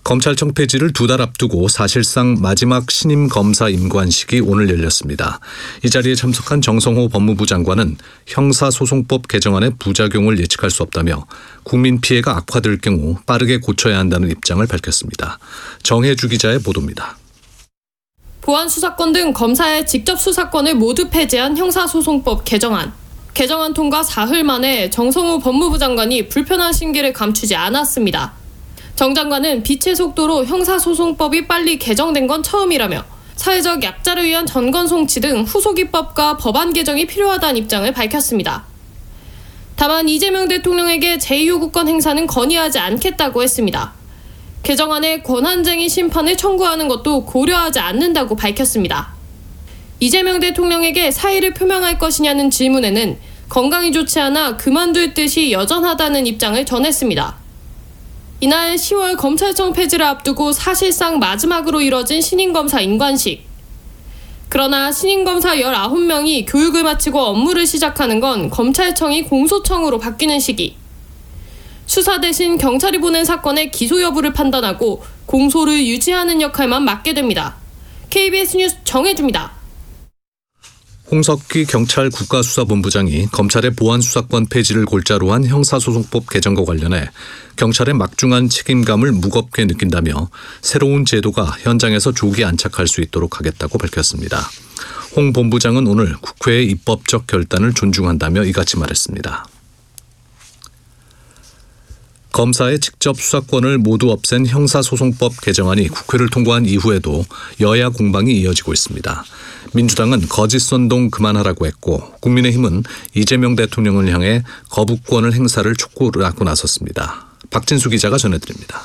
검찰청 폐지를 2달 앞두고 사실상 마지막 신임 검사 임관식이 오늘 열렸습니다. 이 자리에 참석한 정성호 법무부 장관은 형사소송법 개정안의 부작용을 예측할 수 없다며 국민 피해가 악화될 경우 빠르게 고쳐야 한다는 입장을 밝혔습니다. 정혜주 기자의 보도입니다. 보안수사권 등 검사의 직접 수사권을 모두 폐지한 형사소송법 개정안. 개정안 통과 사흘 만에 정성호 법무부 장관이 불편한 심기를 감추지 않았습니다. 정 장관은 빛의 속도로 형사소송법이 빨리 개정된 건 처음이라며 사회적 약자를 위한 전권 송치 등 후속 입법과 법안 개정이 필요하다는 입장을 밝혔습니다. 다만 이재명 대통령에게 제2요구권 행사는 건의하지 않겠다고 했습니다. 개정안에 권한쟁의 심판을 청구하는 것도 고려하지 않는다고 밝혔습니다. 이재명 대통령에게 사의를 표명할 것이냐는 질문에는 건강이 좋지 않아 그만둘 뜻이 여전하다는 입장을 전했습니다. 이날 10월 검찰청 폐지를 앞두고 사실상 마지막으로 이뤄진 신임검사 임관식. 그러나 신임검사 19명이 교육을 마치고 업무를 시작하는 건 검찰청이 공소청으로 바뀌는 시기. 수사 대신 경찰이 보낸 사건의 기소 여부를 판단하고 공소를 유지하는 역할만 맡게 됩니다. KBS 뉴스 정혜주입니다. 홍석기 경찰 국가수사본부장이 검찰의 보안수사권 폐지를 골자로 한 형사소송법 개정과 관련해 경찰의 막중한 책임감을 무겁게 느낀다며 새로운 제도가 현장에서 조기 안착할 수 있도록 하겠다고 밝혔습니다. 홍 본부장은 오늘 국회의 입법적 결단을 존중한다며 이같이 말했습니다. 검사의 직접 수사권을 모두 없앤 형사소송법 개정안이 국회를 통과한 이후에도 여야 공방이 이어지고 있습니다. 민주당은 거짓선동 그만하라고 했고 국민의힘은 이재명 대통령을 향해 거부권을 행사를 촉구하고 나섰습니다. 박진수 기자가 전해드립니다.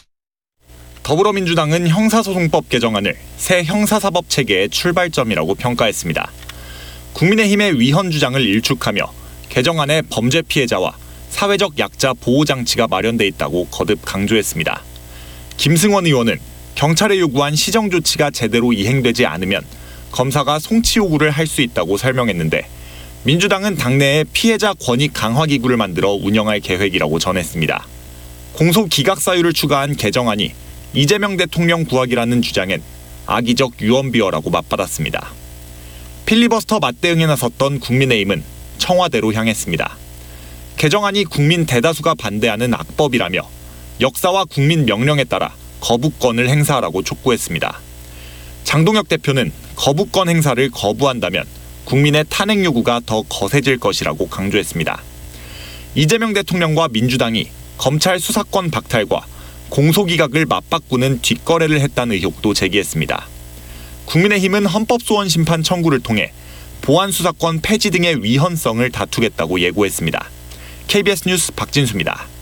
더불어민주당은 형사소송법 개정안을 새 형사사법 체계의 출발점이라고 평가했습니다. 국민의힘의 위헌 주장을 일축하며 개정안에 범죄 피해자와 사회적 약자 보호 장치가 마련돼 있다고 거듭 강조했습니다. 김승원 의원은 경찰에 요구한 시정 조치가 제대로 이행되지 않으면 검사가 송치 요구를 할 수 있다고 설명했는데 민주당은 당내에 피해자 권익 강화 기구를 만들어 운영할 계획이라고 전했습니다. 공소 기각 사유를 추가한 개정안이 이재명 대통령 구하기라는 주장엔 악의적 유언비어라고 맞받았습니다. 필리버스터 맞대응에 나섰던 국민의힘은 청와대로 향했습니다. 개정안이 국민 대다수가 반대하는 악법이라며 역사와 국민 명령에 따라 거부권을 행사하라고 촉구했습니다. 장동혁 대표는 거부권 행사를 거부한다면 국민의 탄핵 요구가 더 거세질 것이라고 강조했습니다. 이재명 대통령과 민주당이 검찰 수사권 박탈과 공소기각을 맞바꾸는 뒷거래를 했다는 의혹도 제기했습니다. 국민의힘은 헌법소원 심판 청구를 통해 보안수사권 폐지 등의 위헌성을 다투겠다고 예고했습니다. KBS 뉴스 박진수입니다.